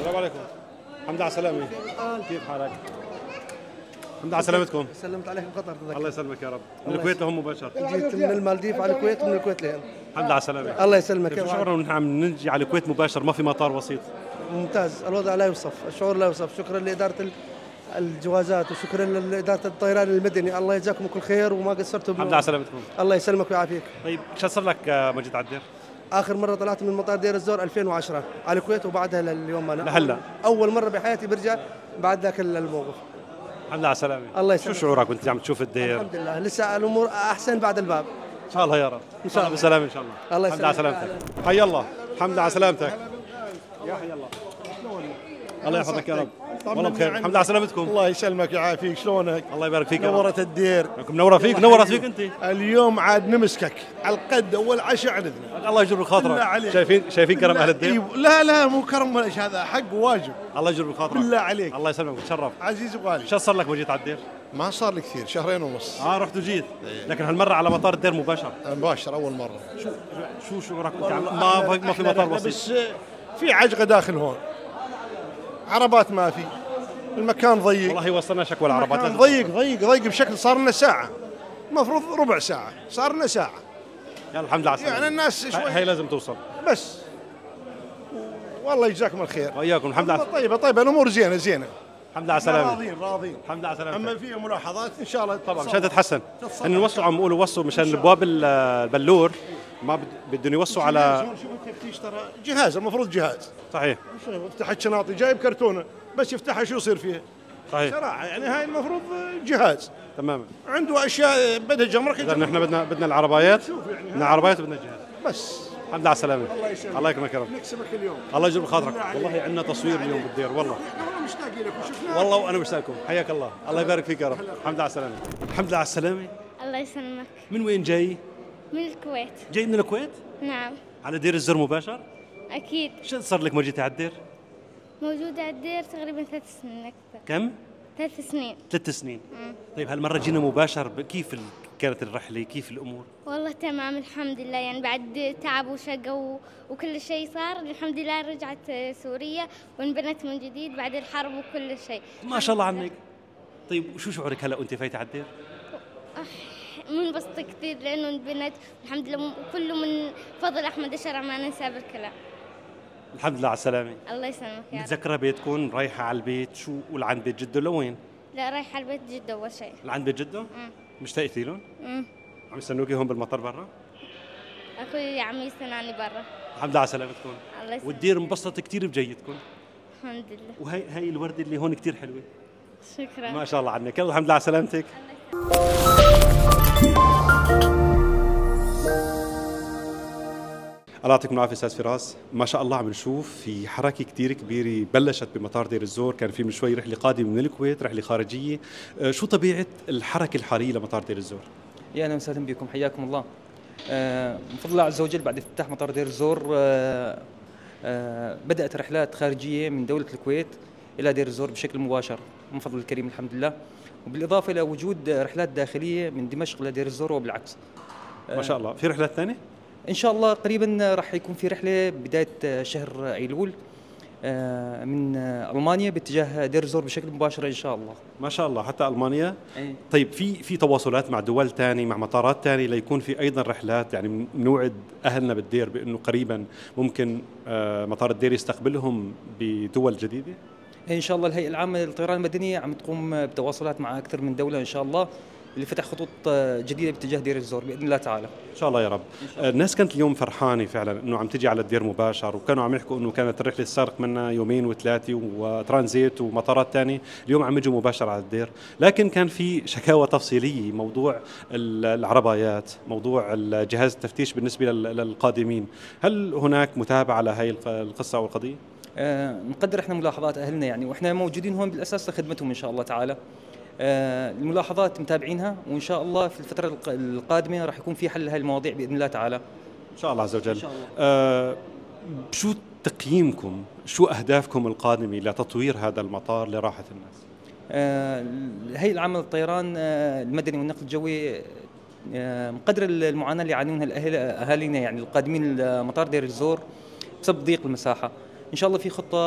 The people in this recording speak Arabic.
السلام عليكم. الحمد على سلامة. كيف حالك؟ الحمد على سلامتكم. سلمت عليكم قطر. الله يسلمك يا رب. من الكويت لهم مباشر. جيت من المالديف على الكويت ومن الكويت لهنا. الحمد على سلامة. الله يسلمك. كيف شعورنا ونحن عم نجي على الكويت مباشر ما في مطار وسيط؟ ممتاز، الوضع لا يوصف، الشعور لا يوصف. شكرا لإدارة الجوازات وشكرا لإدارة الطيران المدني، الله يجزاكم كل خير وما قصرتوا. الحمد على سلامتكم. الله يسلمك ويعافيك. طيب شو صار لك مجيد على الدير؟ آخر مرة طلعت من مطار دير الزور 2010 على الكويت وبعدها لليوم أنا لهلا أول مرة بحياتي برجع بعد ذاك الموقف. الحمد لله على السلامة. الله يسلمك. شو شعورك وانت عم تشوف الدير؟ الحمد لله لسه الأمور أحسن بعد الباب. ان شاء الله يا رب. ان شاء الله بسلامة ان شاء الله. الله الحمد لله على سلامتك. حي الله. الحمد لله على سلامتك. يا حي الله. الله يحفظك يا رب. والله بخير. الحمد لله على سلامتكم. الله يسلمك ويعافيك، شلونك؟ الله يبارك فيك يا رب. نورت الدير. منورة فيك، نورت فيك انت. اليوم عاد نمسكك على القد اول عشاء عندنا. الله يجبر بالله بخاطرك. عليك. شايفين كرم اهل الدير؟ لا مو كرم ولا شيء، هذا حق وواجب. الله يجبر بخاطرك. بالله عليك. الله يسلمك وتشرف. عزيز وغالي. شو صار لك وجيت على الدير؟ ما صار لي كثير، شهرين ونص. رحت وجيت. لكن هالمرة على مطار الدير مباشر. مباشر اول مرة. شو شعورك انت ما في مطار وسيط؟ بس في عجقة داخل هون. عربات ما في. المكان ضيق. والله وصلنا شكوى العربات. المكان ضيق بشكل صار لنا ساعة. المفروض ربع ساعة، صار لنا ساعة. يلا الحمد لله على السلامة. يعني الناس شوي هي لازم توصل. بس. والله يجزاكم الخير. وياكم الحمد لله. طيبة الامور زينه. الحمد لله على السلامة. راضين. الحمد لله على السلامة. اما في ملاحظات ان شاء الله طبعا مشان تتحسن. ان نوصوا عم يقولوا وصوا مشان ابواب البلور ما بدهم يوصوا على. شوف التفتيش ترى جهاز، المفروض جهاز. صحيح. يفتح الشناطي جايب كرتونه بس يفتحها شو يصير فيها؟ صحيح. صراحه يعني هاي المفروض جهاز. تماما. عنده اشياء بدها جمرك. اذا نحن بدنا العربايات. بدنا العربايات وبدنا الجهاز. بس. الحمد لله على السلامة. الله يسلمك. الله يكرمك يا رب. نكسبك اليوم. الله يجبر خاطرك. والله عندنا تصوير اليوم بالدير والله. احنا مشتاقين لك وشفناك. والله وانا مشتاق لكم. حياك الله. الله يبارك فيك يا رب. الحمد لله على السلامة. الحمد لله على السلامة. الله يسلمك. من وين جاي؟ من الكويت. جاي من الكويت؟ نعم. على دير الزر مباشر؟ أكيد. شو صار لك ما جيتي على الدير؟ موجودة على الدير تقريبا 3 سنين أكثر. كم؟ 3 سنين. 3 سنين. طيب هالمرة جينا مباشر، كيف كانت الرحلة؟ كيف الأمور؟ والله تمام الحمد لله، يعني بعد تعب وشقة وكل شيء صار الحمد لله رجعت سوريا وانبنت من جديد بعد الحرب وكل شيء. ما شاء الله عنك. طيب وشو شعورك هلا وانت فايتة على الدير؟ منبسطة كثير لأنه انبنت الحمد لله وكله من فضل أحمد الشرع ما ننسى بالكلام. الحمد لله على السلامة. الله يسلمك يا رب. متذكرة بيتكم رايحة على البيت شو ولعند بيت جدو لوين؟ لا رايحة على البيت جدة أول شيء. لعند بيت جدو؟ مشتاقتي لهم؟ عم يستنوكي هون بالمطار برا؟ أخوي عم يستناني برا. الحمد لله على سلامتكم. الله يسلمك. والدير انبسطت كثير بجيتكم. الحمد لله. وهي الوردة اللي هون كثير حلوة. شكرا. ما شاء الله عنك. يلا الحمد لله على سلامتك. الله يعطيكم العافيه استاذ فراس. ما شاء الله عم نشوف في حركه كثير كبيره بلشت بمطار دير الزور، كان في من شوي رحله قادمه من الكويت، رحله خارجيه. شو طبيعه الحركه الحاليه لمطار دير الزور؟ يا اهلا وسهلا بكم، حياكم الله. من فضل الله عز وجل بعد افتتاح مطار دير الزور بدات رحلات خارجيه من دوله الكويت الى دير الزور بشكل مباشر من فضل الكريم الحمد لله، وبالاضافه الى وجود رحلات داخليه من دمشق لدير الزور وبالعكس. ما شاء الله. في رحلات ثانيه؟ ان شاء الله قريبا راح يكون في رحله بدايه شهر ايلول من المانيا باتجاه دير الزور بشكل مباشر ان شاء الله. ما شاء الله حتى المانيا. أي. طيب في تواصلات مع دول ثانيه مع مطارات ثانيه ليكون في ايضا رحلات، يعني بنوعد اهلنا بالدير بانه قريبا ممكن مطار الدير يستقبلهم بدول جديده؟ ان شاء الله الهيئه العامه للطيران المدني عم تقوم بتواصلات مع اكثر من دوله ان شاء الله لفتح خطوط جديده باتجاه دير الزور باذن الله تعالى. ان شاء الله يا رب. الناس كانت اليوم فرحانه فعلا انه عم تجي على الدير مباشر، وكانوا عم يحكوا انه كانت الرحله السابق منها يومين وثلاثه وترانزيت ومطارات ثانيه، اليوم عم يجوا مباشر على الدير، لكن كان في شكاوى تفصيليه، موضوع العربايات، موضوع جهاز التفتيش بالنسبه للقادمين، هل هناك متابعه على هاي القصه والقضيه؟ نقدر احنا ملاحظات اهلنا يعني، واحنا موجودين هون بالاساس لخدمتهم ان شاء الله تعالى. الملاحظات متابعينها، وان شاء الله في الفتره القادمه راح يكون في حل لهذه المواضيع باذن الله تعالى. ان شاء الله عز وجل. إن شاء الله. شو تقييمكم، شو اهدافكم القادمه لتطوير هذا المطار لراحه الناس؟ الهيئه العامه للطيران المدني والنقل الجوي مقدر المعاناه اللي يعانونها اهالينا يعني القادمين لمطار دير الزور بسبب ضيق المساحه. ان شاء الله في خطه